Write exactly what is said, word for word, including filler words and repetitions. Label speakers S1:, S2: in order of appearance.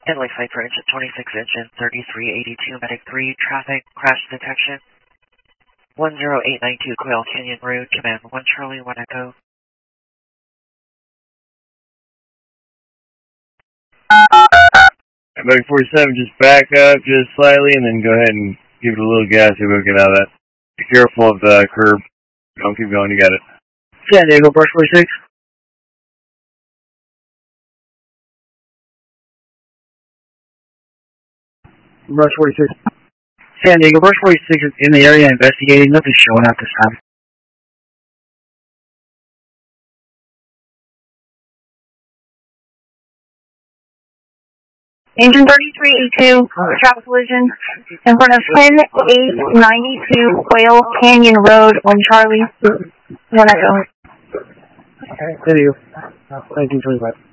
S1: Italy flight for engine twenty-six, engine thirty-three eighty-two, medic three, traffic, crash detection. one zero eight nine two, Quail Canyon Road, command one Charlie, one Echo.
S2: Medic forty-seven, just back up just slightly and then go ahead and give it a little gas so we'll get out of that. Be careful of the curb. Don't keep going, you got it.
S3: San Diego, Brush forty-six. Brush forty-six. San Diego, Brush forty-six is in the area investigating. Nothing's showing up this time.
S4: Engine thirty-three eighty-two, traffic collision in front of ten eight ninety-two Quail Canyon Road on Charlie. One Echo.
S3: Okay, there you go. nineteen twenty-five.